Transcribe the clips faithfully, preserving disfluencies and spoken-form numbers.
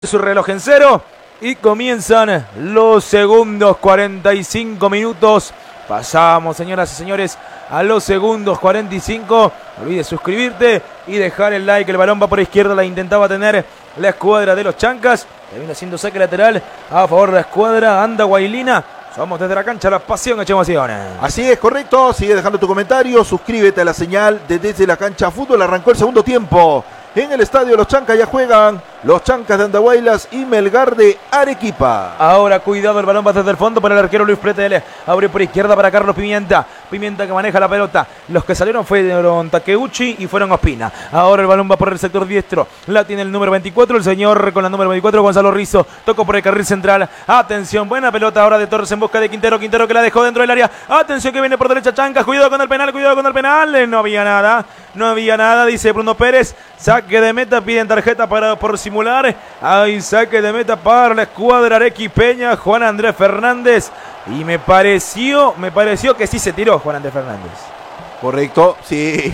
Su reloj en cero y comienzan los segundos cuarenta y cinco minutos. Pasamos, señoras y señores, a los segundos cuarenta y cinco. No olvides suscribirte y dejar el like. El balón va por izquierda, la intentaba tener la escuadra de los Chancas. Termina haciendo saque lateral a favor de la escuadra andahuaylina. Somos desde la cancha, la pasión hecha emociones. Así es, correcto. Sigue dejando tu comentario. Suscríbete a la señal de Desde la Cancha Fútbol. Arrancó el segundo tiempo. En el estadio los Chancas ya juegan los Chancas de Andahuaylas y Melgar de Arequipa. Ahora cuidado, el balón va desde el fondo para el arquero Luis Pretel. Abre por izquierda para Carlos Pimienta. Pimienta que maneja la pelota. Los que salieron fueron Takeuchi y fueron Ospina. Ahora el balón va por el sector diestro. La tiene el número veinticuatro, el señor con la número veinticuatro, Gonzalo Rizzo. Tocó por el carril central. Atención, buena pelota ahora de Torres en busca de Quintero. Quintero que la dejó dentro del área. Atención que viene por derecha Chancas. Cuidado con el penal, cuidado con el penal. No había nada, no había nada, dice Bruno Pérez. Saque de meta, piden tarjeta para, por simular. Hay saque de meta para la escuadra arequipeña, Juan Andrés Fernández. Y me pareció, me pareció que sí se tiró Juan Andrés Fernández. Correcto, sí.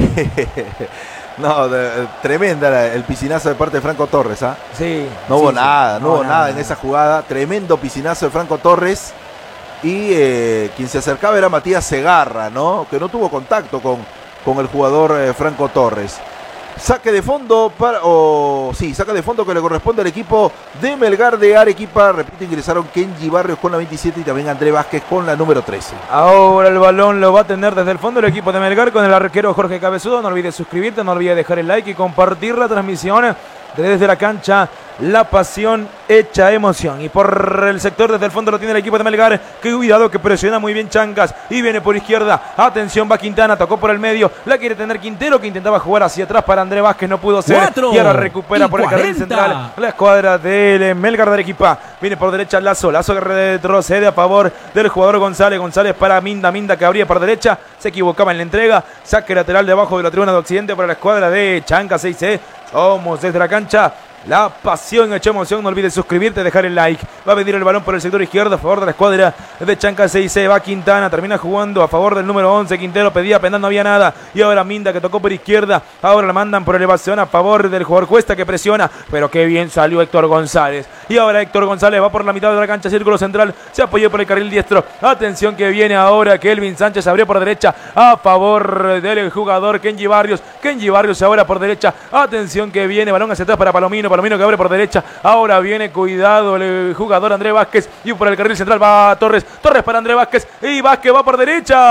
No, de, tremenda la, el piscinazo de parte de Franco Torres, ¿ah? ¿eh? Sí. No sí, hubo sí. nada, no, no hubo nada, nada en esa jugada. Tremendo piscinazo de Franco Torres. Y eh, quien se acercaba era Matías Segarra, ¿no? Que no tuvo contacto con, con el jugador eh, Franco Torres. Saque de fondo para, o sí, saque de fondo que le corresponde al equipo de Melgar de Arequipa. Repito, ingresaron Kenji Barrios con la veintisiete y también André Vázquez con la número trece. Ahora el balón lo va a tener desde el fondo el equipo de Melgar con el arquero Jorge Cabezudo. No olvides suscribirte, no olvides dejar el like y compartir la transmisión desde la cancha. La pasión hecha emoción. Y por el sector desde el fondo lo tiene el equipo de Melgar. Que cuidado, que presiona muy bien Chancas. Y viene por izquierda. Atención, va Quintana. Tocó por el medio. La quiere tener Quintero, que intentaba jugar hacia atrás para André Vázquez. No pudo ser. Cuatro y ahora recupera por el carril central la escuadra del Melgar de Arequipa. Viene por derecha Lazo. Lazo que retrocede a favor del jugador González. González para Minda. Minda que abría por derecha. Se equivocaba en la entrega. Saque lateral debajo de la tribuna de Occidente para la escuadra de Chancas seis C. Somos desde la cancha. La pasión hecha emoción. No olvides suscribirte, dejar el like. Va a venir el balón por el sector izquierdo a favor de la escuadra de Chancas seis C. Va Quintana, termina jugando a favor del número once. Quintero pedía penal, no había nada. Y ahora Minda que tocó por izquierda. Ahora la mandan por elevación a favor del jugador Cuesta que presiona. Pero qué bien salió Héctor González. Y ahora Héctor González va por la mitad de la cancha, círculo central. Se apoyó por el carril diestro. Atención que viene ahora Kelvin Sánchez. Abrió por derecha a favor del jugador Kenji Barrios. Kenji Barrios ahora por derecha. Atención que viene, balón hacia atrás para Palomino. Palomino que abre por derecha. Ahora viene, cuidado, el jugador André Vázquez. Y por el carril central va Torres. Torres para André Vázquez. Y Vázquez va por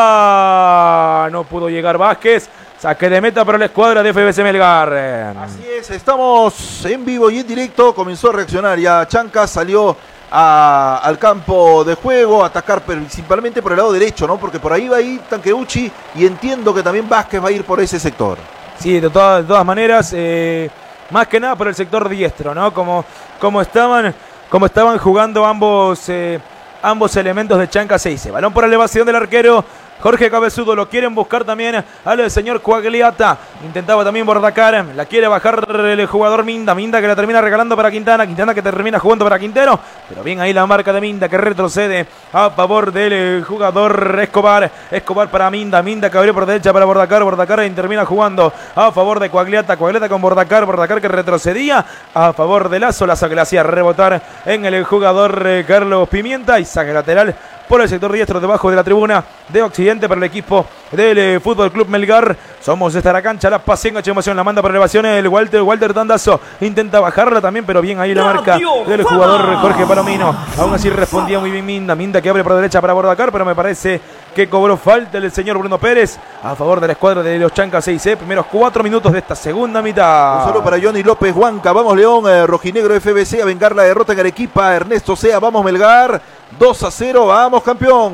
derecha. No pudo llegar Vázquez. Saque de meta para la escuadra de F B C Melgar. Así es, estamos en vivo y en directo. Comenzó a reaccionar ya Chancas, salió a, al campo de juego, a atacar principalmente por el lado derecho, ¿no? Porque por ahí va a ir Takeuchi y entiendo que también Vázquez va a ir por ese sector. Sí, de todas, de todas maneras, eh, más que nada por el sector diestro, ¿no? Como, como, estaban, como estaban jugando ambos, eh, ambos elementos de Chancas seis C. Balón por elevación del arquero Jorge Cabezudo. Lo quieren buscar también al señor Coagliata. Intentaba también Bordacar. La quiere bajar el jugador Minda. Minda que la termina regalando para Quintana. Quintana que termina jugando para Quintero. Pero bien ahí la marca de Minda que retrocede a favor del jugador Escobar. Escobar para Minda. Minda que abrió por derecha para Bordacar. Bordacar y termina jugando a favor de Coagliata. Coagliata con Bordacar. Bordacar que retrocedía a favor de Lazo. Lazo que le hacía rebotar en el jugador Carlos Pimienta. Y saque lateral por el sector diestro debajo de la tribuna de Occidente para el equipo del eh, Fútbol Club Melgar. Somos esta la cancha, la pasión, hecha emoción, la manda por elevación el Walter, Walter Tandazo. Intenta bajarla también, pero bien ahí la marca del jugador Jorge Palomino. Aún así respondía muy bien Minda. Minda que abre por derecha para Bordacar, pero me parece que cobró falta el señor Bruno Pérez a favor de la escuadra de los Chancas seis C. Primeros cuatro minutos de esta segunda mitad. Un saludo para Johnny López Huanca. Vamos León, eh, rojinegro F B C a vengar la derrota en Arequipa. Ernesto Sea, vamos Melgar. dos a cero, vamos campeón.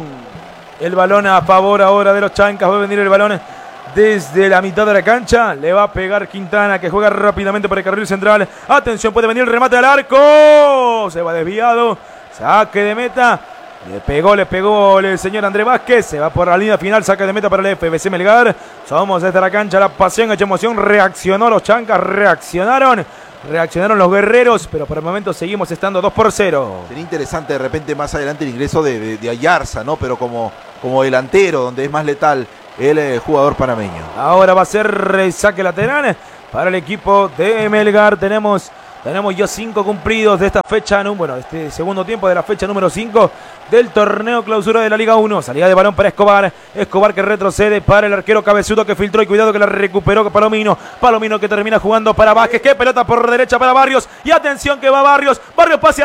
El balón a favor ahora de los Chancas. Va a venir el balón desde la mitad de la cancha. Le va a pegar Quintana que juega rápidamente por el carril central. Atención, puede venir el remate al arco. Se va desviado. Saque de meta. Le pegó, le pegó el señor André Vázquez. Se va por la línea final. Saque de meta para el F B C Melgar. Somos desde la cancha. La pasión, hecha emoción. Reaccionó los Chancas. Reaccionaron. Reaccionaron los guerreros, pero por el momento seguimos estando dos por cero. Sería interesante de repente más adelante el ingreso de, de, de Ayarza, ¿no? Pero como, como delantero, donde es más letal el eh, jugador panameño. Ahora va a ser saque lateral para el equipo de Melgar. Tenemos Tenemos ya cinco cumplidos de esta fecha, bueno, este segundo tiempo de la fecha número cinco del torneo clausura de la Liga uno. Salida de balón para Escobar. Escobar que retrocede para el arquero Cabezudo que filtró y cuidado que la recuperó Palomino. Palomino que termina jugando para Vázquez. Que pelota por derecha para Barrios. Y atención que va Barrios. Barrios pase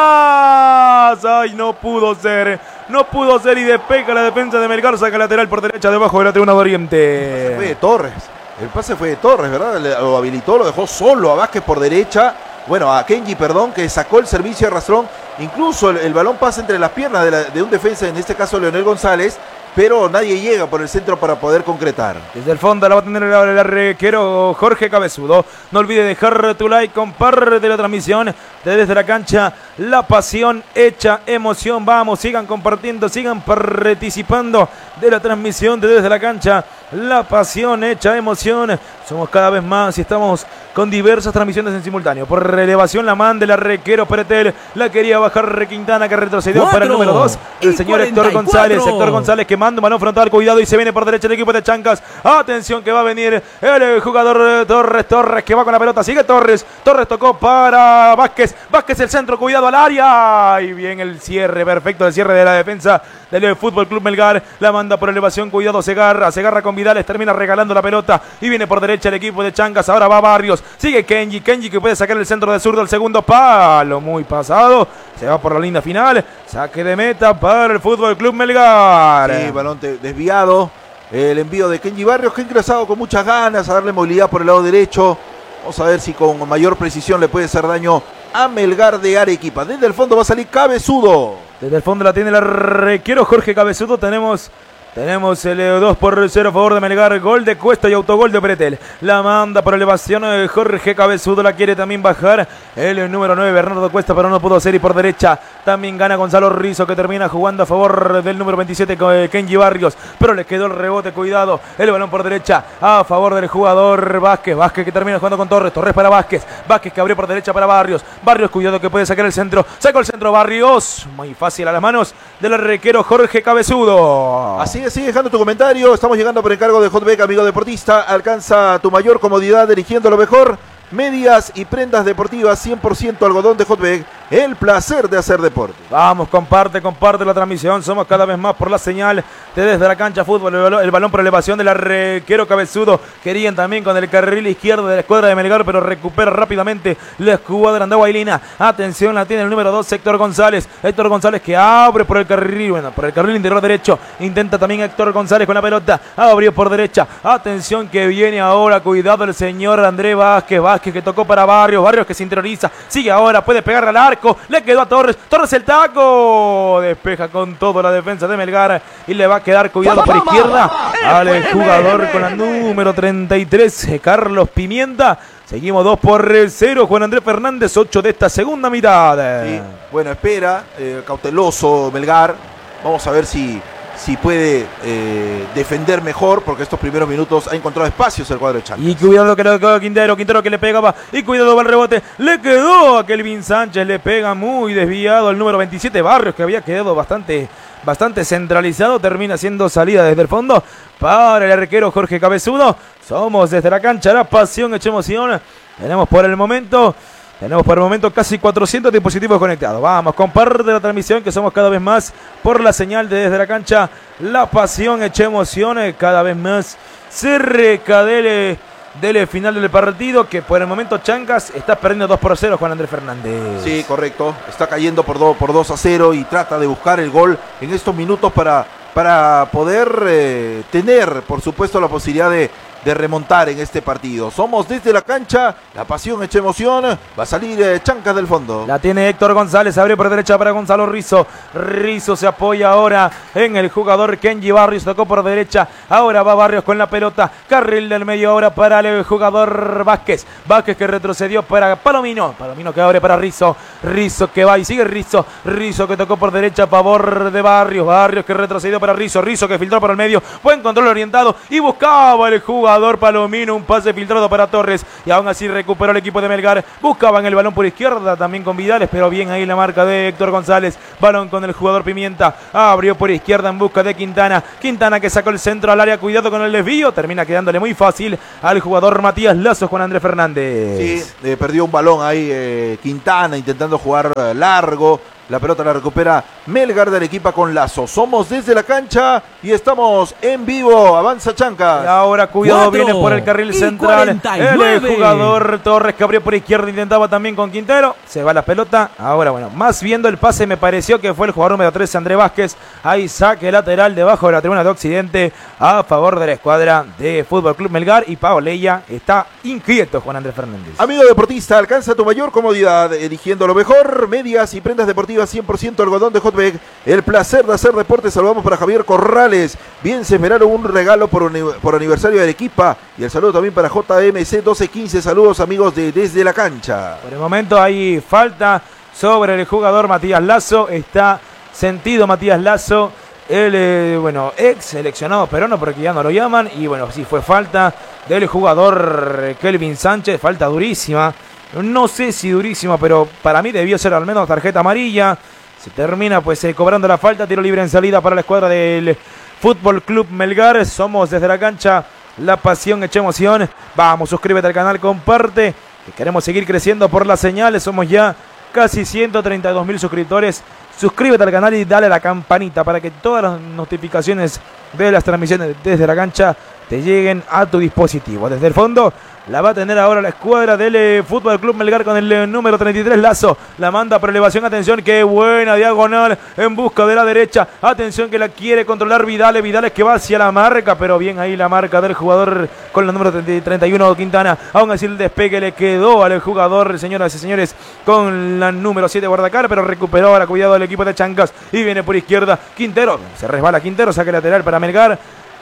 atrás. Ay, no pudo ser. No pudo ser y despeja la defensa de Melgar. Saca lateral por derecha debajo de la tribuna de Oriente. Fue de Torres. El pase fue de Torres, ¿verdad? Lo habilitó, lo dejó solo a Vázquez por derecha. Bueno, a Kenji, perdón, que sacó el servicio de arrastrón. Incluso el, el balón pasa entre las piernas de, la, de un defensa, en este caso Leonel González, pero nadie llega por el centro para poder concretar. Desde el fondo la va a tener el, el arquero Jorge Cabezudo. No olvide dejar tu like, comparte la transmisión desde la cancha. La pasión hecha emoción. Vamos, sigan compartiendo, sigan participando de la transmisión desde la cancha. La pasión hecha emoción. Somos cada vez más y estamos con diversas transmisiones en simultáneo. Por relevación la manda el arquero Peretel. La quería bajar Quintana que retrocedió Cuatro para el número dos. El señor Héctor González. Héctor González que manda un balón frontal. Cuidado y se viene por derecha el equipo de Chancas. Atención que va a venir el jugador Torres. Torres que va con la pelota. Sigue Torres. Torres tocó para Vázquez. Vázquez el centro. Cuidado al área. Y bien el cierre. Perfecto el cierre de la defensa del Fútbol Club Melgar. La manda por elevación. Cuidado Segarra. Segarra con Vidales. Termina regalando la pelota. Y viene por derecha el equipo de Chancas. Ahora va Barrios. Sigue Kenji. Kenji que puede sacar el centro de zurdo. El segundo palo. Muy pasado. Se va por la línea final. Saque de meta para el Fútbol Club Melgar. Sí, balón desviado. El envío de Kenji Barrios que ha ingresado con muchas ganas a darle movilidad por el lado derecho. Vamos a ver si con mayor precisión le puede hacer daño a Melgar de Arequipa. Desde el fondo va a salir Cabezudo. Desde el fondo la tiene el arquero Jorge Cabezudo. Tenemos... Tenemos el dos por cero a favor de Melgar. Gol de Cuesta y autogol de Pretel. La manda por elevación. Jorge Cabezudo la quiere también bajar. El número nueve, Bernardo Cuesta, pero no pudo hacer. Y por derecha también gana Gonzalo Rizo, que termina jugando a favor del número veintisiete, Kenji Barrios. Pero le quedó el rebote. Cuidado. El balón por derecha a favor del jugador Vázquez. Vázquez que termina jugando con Torres. Torres para Vázquez. Vázquez que abrió por derecha para Barrios. Barrios, cuidado que puede sacar el centro. Sacó el centro Barrios. Muy fácil a las manos del arquero Jorge Cabezudo. Así Sigue dejando tu comentario. Estamos llegando por encargo de Hotbek, amigo deportista. Alcanza tu mayor comodidad eligiendo lo mejor. Medias y prendas deportivas cien por ciento algodón de Hotbek. El placer de hacer deporte. Vamos, comparte, comparte la transmisión. Somos cada vez más por la señal de desde la cancha fútbol. El balón, el balón por elevación del arquero Cabezudo. Querían también con el carril izquierdo de la escuadra de Melgar, pero recupera rápidamente la escuadra de Guailina. Atención, la tiene el número dos, Héctor González. Héctor González que abre por el carril, bueno, por el carril interior derecho. Intenta también Héctor González con la pelota. Abrió por derecha. Atención que viene ahora. Cuidado el señor Andrés Vázquez. Vázquez que tocó para Barrios. Barrios que se interioriza. Sigue ahora. Puede pegarle al arco. Le quedó a Torres. Torres el taco. Despeja con todo la defensa de Melgar. Y le va a quedar cuidado por izquierda al jugador con la número treinta y tres, Carlos Pimienta. Seguimos dos por cero. Juan Andrés Fernández, ocho de esta segunda mitad. Sí, bueno, espera. Eh, cauteloso Melgar. Vamos a ver si... si puede eh, defender mejor, porque estos primeros minutos ha encontrado espacios el cuadro de Chancas. Y cuidado que le quedó Quintero, Quintero que le pegaba, y cuidado va el rebote, le quedó a Kelvin Sánchez, le pega muy desviado al número veintisiete, Barrios, que había quedado bastante, bastante centralizado, termina siendo salida desde el fondo para el arquero Jorge Cabezudo. Somos desde la cancha, la pasión hecha emoción. Tenemos por el momento... Tenemos por el momento casi cuatrocientos dispositivos conectados. Vamos, comparte la transmisión que somos cada vez más por la señal de desde la cancha. La pasión hecha emoción cada vez más cerca del, del final del partido, que por el momento Chancas está perdiendo dos por cero, Juan Andrés Fernández. Sí, correcto. Está cayendo por dos, por dos a cero y trata de buscar el gol en estos minutos para, para poder eh, tener, por supuesto, la posibilidad de... de remontar en este partido. Somos desde la cancha, la pasión hecha emoción, va a salir eh, Chancas del fondo. La tiene Héctor González, abre por derecha para Gonzalo Rizo. Rizo se apoya ahora en el jugador Kenji Barrios, tocó por derecha, ahora va Barrios con la pelota, carril del medio ahora para el jugador Vázquez. Vázquez que retrocedió para Palomino, Palomino que abre para Rizo, Rizo que va y sigue Rizo, Rizo que tocó por derecha a favor de Barrios, Barrios que retrocedió para Rizo, Rizo que filtró por el medio, buen control orientado y buscaba el jugador jugador Palomino, un pase filtrado para Torres y aún así recuperó el equipo de Melgar. Buscaban el balón por izquierda también con Vidales, pero bien ahí la marca de Héctor González. Balón con el jugador Pimienta, abrió por izquierda en busca de Quintana. Quintana que sacó el centro al área, cuidado con el desvío, termina quedándole muy fácil al jugador Matías Lazo, Juan Andrés Fernández. Sí, eh, perdió un balón ahí eh, Quintana intentando jugar eh, largo. La pelota la recupera Melgar de Arequipa con Lazo. Somos desde la cancha y estamos en vivo. Avanza Chancas. Y ahora cuidado, viene por el carril central. El jugador Torres que abrió por izquierda, intentaba también con Quintero. Se va la pelota. Ahora, bueno, más viendo el pase me pareció que fue el jugador número trece, André Vázquez. Ahí saque lateral debajo de la tribuna de Occidente a favor de la escuadra de Fútbol Club Melgar. Y Pau Leya está inquieto, Juan Andrés Fernández. Amigo deportista, alcanza tu mayor comodidad eligiendo lo mejor. Medias y prendas deportivas cien por ciento algodón de Hotbag. El placer de hacer deporte. Saludamos para Javier Corrales. Bien, se esperaron un regalo por, por aniversario de Arequipa. Y el saludo también para J M C doce quince. Saludos amigos de Desde la Cancha. Por el momento hay falta sobre el jugador Matías Lazo. Está sentido Matías Lazo. El, eh, bueno, ex seleccionado peruano, porque ya no lo llaman. Y bueno, sí fue falta del jugador Kelvin Sánchez. Falta durísima. No sé si durísima, pero para mí debió ser al menos tarjeta amarilla. Se termina pues eh, cobrando la falta. Tiro libre en salida para la escuadra del Fútbol Club Melgar. Somos desde la cancha la pasión hecha emoción. Vamos, suscríbete al canal, comparte, que queremos seguir creciendo por las señales. Somos ya casi ciento treinta y dos mil suscriptores. Suscríbete al canal y dale a la campanita para que todas las notificaciones de las transmisiones desde la cancha te lleguen a tu dispositivo. Desde el fondo la va a tener ahora la escuadra del eh, Fútbol Club Melgar con el eh, número treinta y tres, Lazo. La manda por elevación, atención, qué buena diagonal en busca de la derecha. Atención que la quiere controlar Vidales, Vidales que va hacia la marca, pero bien ahí la marca del jugador con el número treinta y uno, Quintana. Aún así el despegue le quedó al jugador, señoras y señores, con la número siete, Bordacar, pero recuperó ahora, cuidado del equipo de Chancas y viene por izquierda Quintero. Se resbala Quintero, saque lateral para Melgar.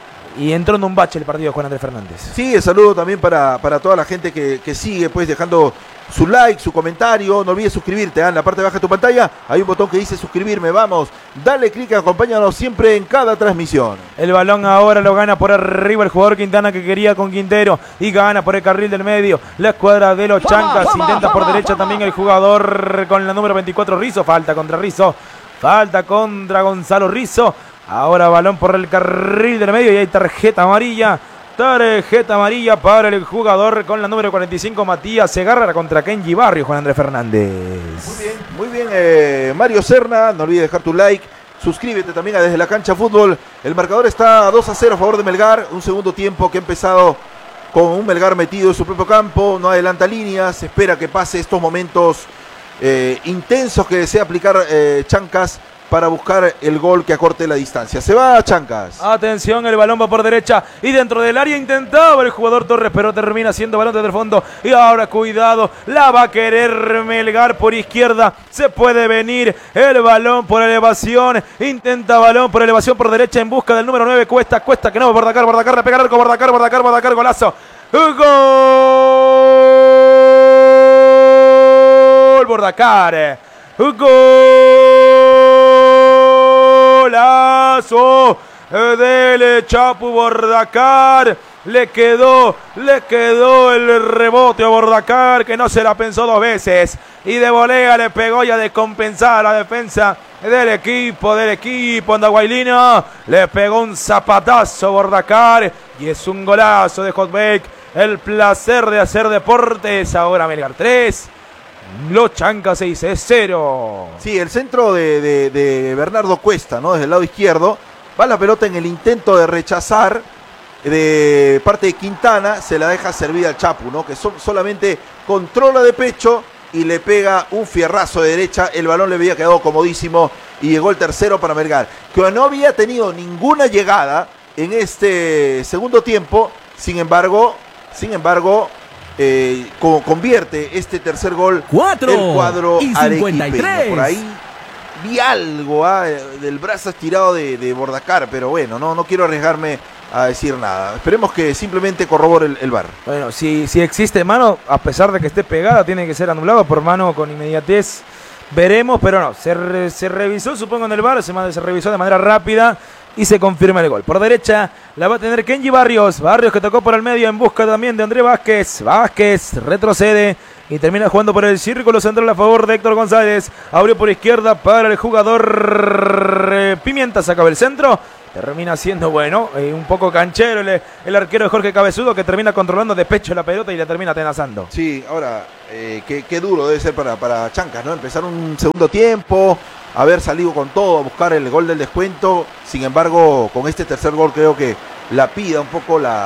Y entró en un bache el partido de Juan Andrés Fernández. Sí, el saludo también para, para toda la gente que, que sigue, pues dejando su like, su comentario. No olvides suscribirte, ¿eh? En la parte baja de tu pantalla hay un botón que dice suscribirme. Vamos, dale clic, acompáñanos siempre en cada transmisión. El balón ahora lo gana por arriba el jugador Quintana, que quería con Quintero, y gana por el carril del medio la escuadra de los Chancas. Intenta por derecha también el jugador con la número veinticuatro, Rizzo. Falta contra Rizzo, falta contra Gonzalo Rizzo. Ahora balón por el carril del medio y hay tarjeta amarilla. Tarjeta amarilla para el jugador con la número cuarenta y cinco, Matías Segarra, contra Kenji Barrio, Juan Andrés Fernández. Muy bien, muy bien, eh, Mario Serna. No olvides dejar tu like. Suscríbete también a Desde la Cancha Fútbol. El marcador está dos a cero a favor de Melgar. Un segundo tiempo que ha empezado con un Melgar metido en su propio campo. No adelanta líneas. Se espera que pase estos momentos eh, intensos que desea aplicar eh, Chancas para buscar el gol que acorte la distancia. Se va Chancas. Atención, el balón va por derecha y dentro del área intentaba el jugador Torres, pero termina siendo balón desde el fondo. Y ahora cuidado, la va a querer Melgar por izquierda. Se puede venir el balón por elevación. Intenta balón por elevación por derecha en busca del número nueve. Cuesta, cuesta que no. Bordacar, Bordacar, le pega el arco. Bordacar, Bordacar, Bordacar, golazo. ¡Gol! Bordacar. Golazo del Chapu Bordacar. Le quedó, le quedó el rebote a Bordacar, que no se la pensó dos veces. Y de volea le pegó ya de compensar a la defensa del equipo, del equipo andahuaylino. Le pegó un zapatazo Bordacar y es un golazo de Hotbake. El placer de hacer deportes. Ahora Melgar tres. Los Chancas seis a cero. Sí, el centro de, de, de Bernardo Cuesta, ¿no? Desde el lado izquierdo. Va la pelota en el intento de rechazar de parte de Quintana. Se la deja servir al Chapu, ¿no? Que so, solamente controla de pecho y le pega un fierrazo de derecha. El balón le había quedado comodísimo y llegó el tercero para Melgar, que no había tenido ninguna llegada en este segundo tiempo. Sin embargo, sin embargo... Eh, como convierte este tercer gol Cuatro el cuadro y cincuenta y tres. arequipeño. Por ahí vi algo ah, del brazo estirado de, de Bordacar, pero bueno, no, no quiero arriesgarme a decir nada. Esperemos que simplemente corrobore el, el V A R. Bueno, si, si existe mano, a pesar de que esté pegada, tiene que ser anulado por mano con inmediatez. Veremos, pero no, se, re, se revisó, supongo, en el V A R, se, se revisó de manera rápida y se confirma el gol. Por derecha la va a tener Kenji Barrios. Barrios que tocó por el medio en busca también de André Vázquez. Vázquez retrocede y termina jugando por el círculo central a favor de Héctor González. Abrió por izquierda para el jugador Pimienta. Sacaba el centro. Termina siendo bueno, eh, un poco canchero el, el arquero de Jorge Cabezudo, que termina controlando de pecho la pelota y la termina atenazando. Sí, ahora, eh, qué, qué duro debe ser para, para Chancas, ¿no? Empezar un segundo tiempo, haber salido con todo, a buscar el gol del descuento. Sin embargo, con este tercer gol creo que la pida un poco la...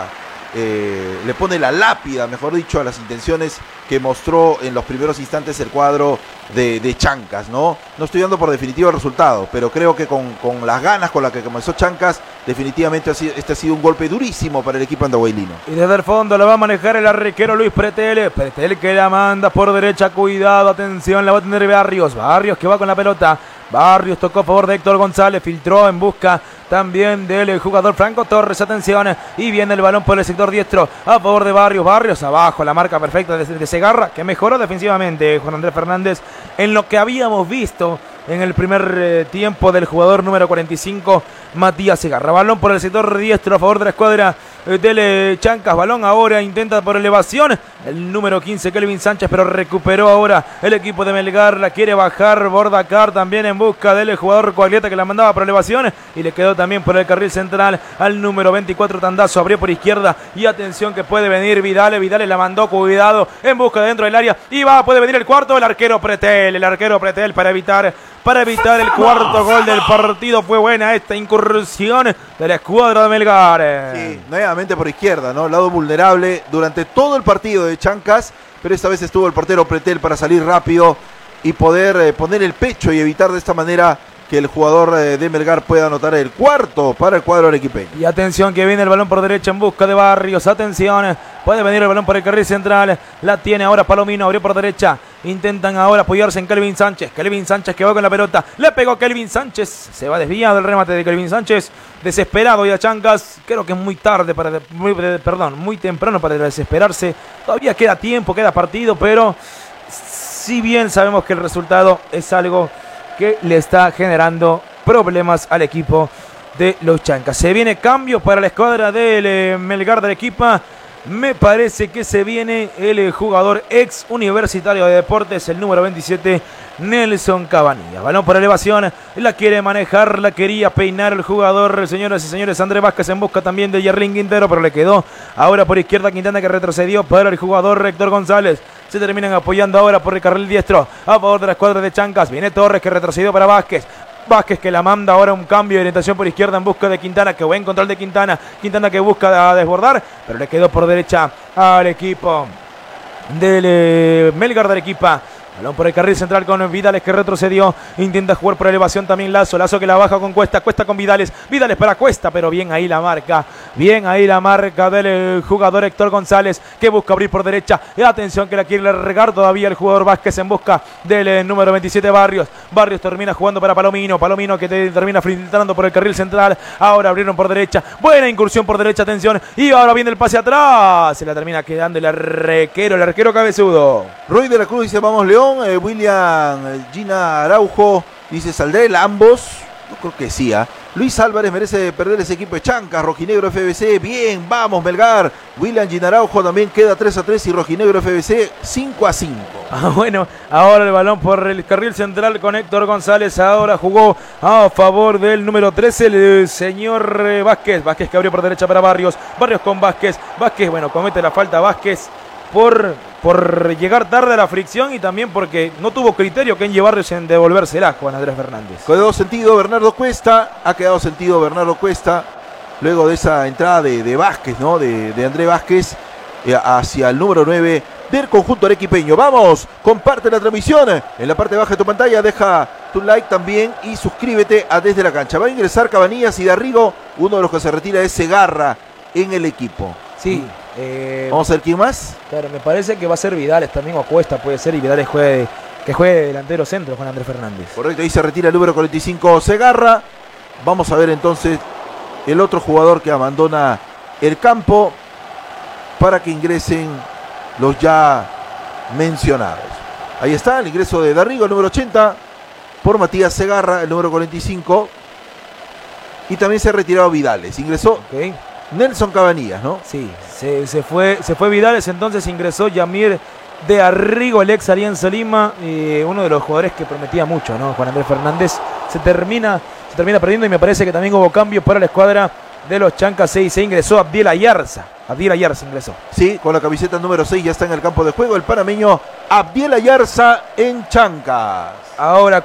Eh, le pone la lápida, mejor dicho, a las intenciones que mostró en los primeros instantes el cuadro de, de Chancas, ¿no? No estoy dando por definitivo el resultado, pero creo que con, con las ganas con las que comenzó Chancas, definitivamente este ha sido un golpe durísimo para el equipo andahuaylino. Y desde el fondo la va a manejar el arquero Luis Pretel. Pretel que la manda por derecha, cuidado, atención, la va a tener Barrios. Barrios que va con la pelota. Barrios tocó a favor de Héctor González, filtró en busca también del jugador Franco Torres, atención, y viene el balón por el sector diestro a favor de Barrios. Barrios abajo, la marca perfecta de, de Segarra, que mejoró defensivamente Juan Andrés Fernández en lo que habíamos visto en el primer eh, tiempo del jugador número cuarenta y cinco, Matías Segarra. Balón por el sector diestro a favor de la escuadra eh, del eh, Chancas. Balón ahora, intenta por elevación el número quince, Kelvin Sánchez, pero recuperó ahora el equipo de Melgar. La quiere bajar Bordacar también en busca del jugador Coaglieta, que la mandaba por elevación y le quedó también por el carril central al número veinticuatro, Tandazo. Abrió por izquierda y atención que puede venir Vidales. Vidales la mandó, cuidado, en busca de dentro del área y va, puede venir el cuarto, el arquero Pretel, el arquero Pretel para evitar Para evitar el cuarto gol del partido. Fue buena esta incursión de la escuadra de Melgar. Sí, nuevamente por izquierda, ¿no? Lado vulnerable durante todo el partido de Chancas, pero esta vez estuvo el portero Pretel para salir rápido y poder eh, poner el pecho y evitar de esta manera que el jugador eh, de Melgar pueda anotar el cuarto para el cuadro arequipeño. Y atención que viene el balón por derecha en busca de Barrios. Atención, puede venir el balón por el carril central. La tiene ahora Palomino, abrió por derecha. Intentan ahora apoyarse en Kelvin Sánchez. Kelvin Sánchez que va con la pelota. Le pegó Kelvin Sánchez. Se va desviado el remate de Kelvin Sánchez. Desesperado y a Chancas. Creo que es muy tarde para... Muy, perdón, muy temprano para desesperarse. Todavía queda tiempo, queda partido, pero si bien sabemos que el resultado es algo que le está generando problemas al equipo de los Chancas. Se viene cambio para la escuadra del eh, Melgar de Arequipa. Me parece que se viene el eh, jugador ex Universitario de Deportes, el número veintisiete, Nelson Cabanillas. Balón por elevación, la quiere manejar, la quería peinar el jugador, señoras y señores, André Vázquez en busca también de Yerlín Quintero, pero le quedó ahora por izquierda Quintana, que retrocedió para el jugador Héctor González. Se terminan apoyando ahora por el carril diestro a favor de la escuadra de Chancas. Viene Torres que retrocedió para Vázquez. Vázquez que la manda ahora un cambio de orientación por izquierda en busca de Quintana, que buen control de Quintana. Quintana que busca desbordar, pero le quedó por derecha al equipo del eh, Melgar de Arequipa. Balón por el carril central con Vidales que retrocedió. Intenta jugar por elevación también Lazo. Lazo que la baja con Cuesta. Cuesta con Vidales. Vidales para Cuesta, pero bien ahí la marca. Bien ahí la marca del jugador Héctor González, que busca abrir por derecha. Y atención que la quiere regar todavía el jugador Vázquez en busca del eh, número veintisiete, Barrios. Barrios termina jugando para Palomino. Palomino que te, termina filtrando por el carril central. Ahora abrieron por derecha. Buena incursión por derecha. Atención. Y ahora viene el pase atrás. Se la termina quedando el arquero. El arquero cabezudo. Roy de la Cruz dice vamos León. Eh, William eh, Gina Araujo dice saldré ambos. Yo creo que sí. ¿eh? Luis Álvarez merece perder ese equipo de Chancas. Rojinegro F B C. Bien, vamos Melgar. William Gina Araujo también queda tres a tres y Rojinegro F B C cinco a cinco. Ah, bueno, ahora el balón por el carril central con Héctor González. Ahora jugó a favor del número trece, el señor eh, Vázquez. Vázquez que abrió por derecha para Barrios. Barrios con Vázquez. Vázquez, bueno, comete la falta Vázquez por, por llegar tarde a la fricción y también porque no tuvo criterio que en Barrios en devolvérsela, Juan Andrés Fernández. Quedó sentido Bernardo Cuesta, ha quedado sentido Bernardo Cuesta luego de esa entrada de, de Vázquez, ¿no? De, de André Vázquez eh, hacia el número nueve del conjunto arequipeño. Vamos, comparte la transmisión en la parte baja de tu pantalla, deja tu like también y suscríbete a Desde la Cancha. Va a ingresar Cabanillas y Darrigo, uno de los que se retira es Segarra en el equipo. Sí. Eh, Vamos a ver quién más. Claro, me parece que va a ser Vidales también, o Cuesta puede ser, y Vidales juegue, que juegue de delantero centro, Juan Andrés Fernández. Correcto, ahí se retira el número cuarenta y cinco, Segarra. Vamos a ver entonces el otro jugador que abandona el campo para que ingresen los ya mencionados. Ahí está el ingreso de Darrigo, el número ochenta, por Matías Segarra, el número cuarenta y cinco. y también se ha retirado Vidales. Ingresó Okay. Nelson Cabanillas, ¿no? Sí, se, se fue, se fue Vidales, entonces ingresó Yamir de Arrigo, el ex Alianza Lima, eh, uno de los jugadores que prometía mucho, ¿no? Juan Andrés Fernández se termina, se termina perdiendo y me parece que también hubo cambios para la escuadra de los Chancas seis. Se ingresó Abdiel Ayarza. Abdiel Ayarza ingresó. Sí, con la camiseta número seis ya está en el campo de juego el panameño Abdiel Ayarza en Chancas. Ahora